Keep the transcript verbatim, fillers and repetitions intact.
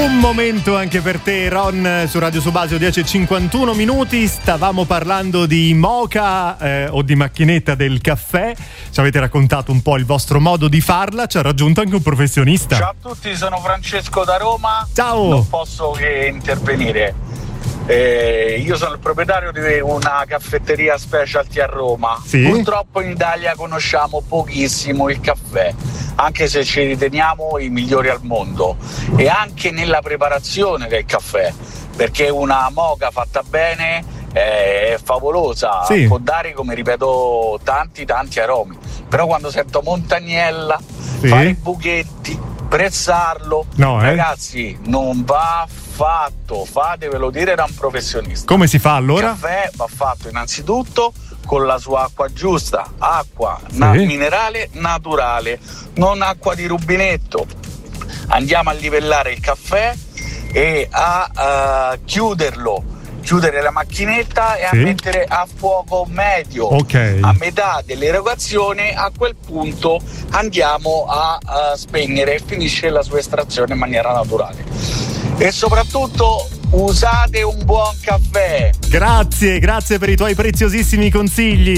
Un momento anche per te, Ron, su Radio Subasio, dieci e cinquantuno minuti. Stavamo parlando di moka eh, o di macchinetta del caffè. Ci avete raccontato un po' il vostro modo di farla. Ci ha raggiunto anche un professionista. Ciao a tutti, sono Francesco da Roma. Ciao. Non posso che intervenire. Eh, io sono il proprietario di una caffetteria specialty a Roma. Sì? Purtroppo in Italia conosciamo pochissimo il caffè, anche se ci riteniamo i migliori al mondo, e anche nella preparazione del caffè, perché una moka fatta bene è favolosa, sì, può dare, come ripeto, tanti tanti aromi, però quando sento Montagnella, sì, fare i buchetti, prezzarlo, no, eh? ragazzi, non va fatto, fatevelo dire da un professionista. Come si fa allora? Il caffè va fatto innanzitutto con la sua acqua giusta, acqua sì, na- minerale naturale, non acqua di rubinetto. Andiamo a livellare il caffè e a uh, chiuderlo, chiudere la macchinetta e sì, a mettere a fuoco medio, ok, a metà dell'erogazione. A quel punto andiamo a, a spegnere e finisce la sua estrazione in maniera naturale. E soprattutto usate un buon caffè. Grazie, grazie per i tuoi preziosissimi consigli.